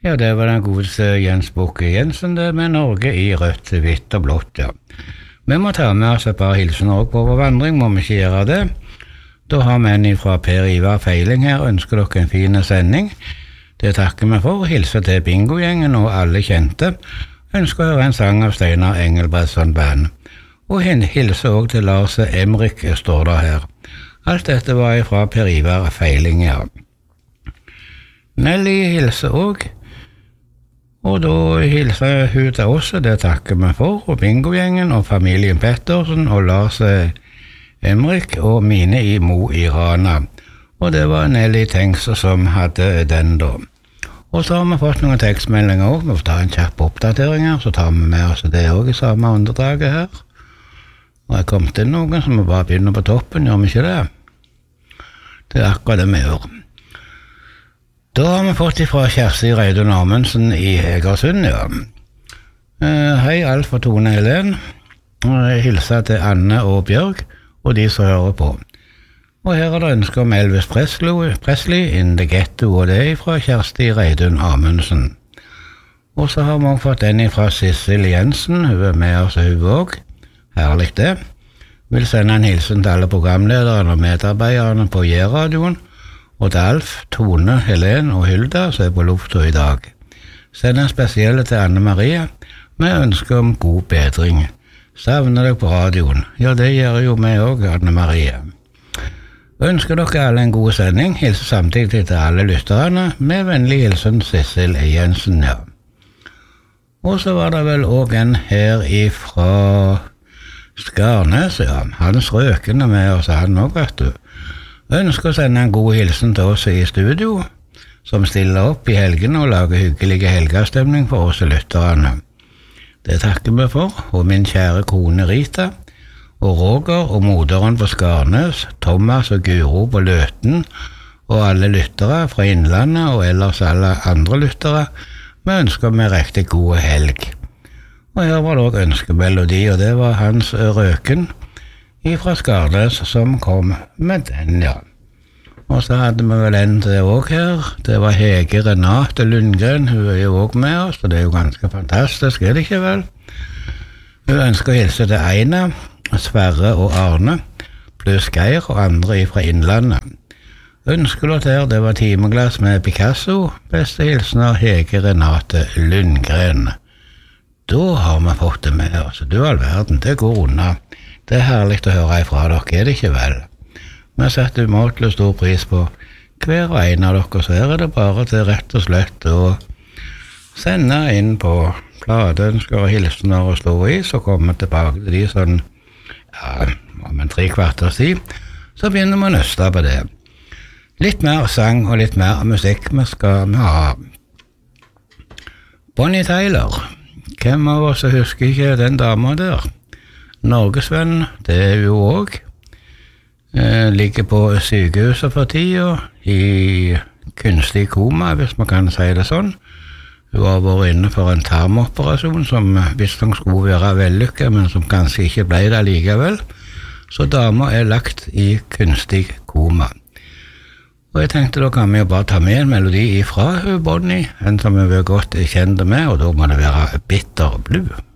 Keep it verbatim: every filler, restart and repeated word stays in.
Ja, det var den godeste Jens Bukke Jensen, det med Norge i rødt, hvitt og blått, ja. Vi må ta med oss et par hilsener også på vår vandring, må vi ikke gjøre det. Da har menn fra Per Ivar Feiling her, ønsker dere en fin sending. Det takker vi for, hilser til Bingo-gjengen og alle kjente. Ønsker å høre en sang av Steinar Engelbrettsson Band. Og hilser også til Lars Emrik, står det her. Alt dette var fra Per Ivar Feiling, ja. Nelly hilser også. Og da hilser hun til oss, det takker vi for, og Bingo-gjengen og familien Pettersen og Lars Emrik og mine i Mo i Rana. Og det var Nelly Tengs som hadde den da. Og så har vi fått noen tekstmeldinger også, vi får ta en kjapp oppdatering her, så tar vi med oss det også i samme underdraget her. Og jeg kom til noen som vi bare begynner på toppen, gjør vi ikke det? Det er akkurat det vi gjør. Da har vi fått ifra Kjersti Reidun Amundsen i Egersund, ja. Uh, hei, Alf og Tone Helen. Uh, hilser til Anne og Bjørg, og de som hører på. Og her er det ønsker om Elvis Presley, Presley in the Ghetto, og det er fra Kjersti Reidun Amundsen. Og så har vi også fått den fra Sissel Jensen, hun er med oss hun også. Herlig det. Vil sende en hilsen til alle programlederne og medarbeiderne på J-radioen, og til Alf, Tone, Helen og Hilda, som er på lufta i dag. Send en spesielle til Anne Marie, med ønske om god bedring. Savner deg på radioen? Ja, det gjør jo meg også, Anne Marie. Ønsker dere alle en god sending, hilser samtidig til alle lytterne, med vennlig hilsen Sissel Jensen, ja. Og så var det vel også en her ifra Skarnes, ja. Hans Røken er med oss, han også, vet du. Ønsker å sende en god hilsen til oss i studio, som stiller opp i helgen og lager hyggelige helgestemning for oss lytterne. Det takker vi for, og min kjære kone Rita, og Roger og moderen på Skarnes, Thomas og Guro på Løten, og alle lyttere fra Innlandet og ellers alle andre lyttere, vi ønsker med riktig god helg. Og her var det også ønskemelodi, og det var Hans Røken, ifra Skarnes som kom med den, ja. Og så hadde vi vel en til også her. Det var Hege Renate Lundgren, hun er jo også med oss, og det er jo ganske fantastisk, er det ikke vel? Hun ønsker å hilse til Eina, Sverre og Arne, pluss Geir og andre ifra Innlandet. Ønskelåt her, det var Timeglass med Picasso, beste hilsener Hege Renate Lundgren. Da har vi fått det med oss, du all verden, det går unna. Det er herlig å høre ifra dere, er det ikke vel? Vi setter umåtelig stor pris på hver og en av dere, så her er det bare til rett og slett å sende inn på plateønsker og hilsener og stå i, så kommer vi tilbake til de sånn, ja, om en tre kvarters tid, så begynner vi å nøste på det. Litt mer sang og litt mer musikk vi skal ha. Bonnie Tyler, hvem av oss husker ikke den dama der? Norgesvenn, det er jo også. Eh, ligger på sykehuset for tida, i kunstig koma, hvis man kan si det sånn. Hun har vært inne for en tarmoperasjon, som visst hun skulle være vellykket, men som kanskje ikke ble det likevel. Så dama er lagt i kunstig koma. Og jeg tenkte da kan vi jo bare ta med en melodi ifra Bonnie, en som vi er godt kjente med, og da må det være Bitter Blue.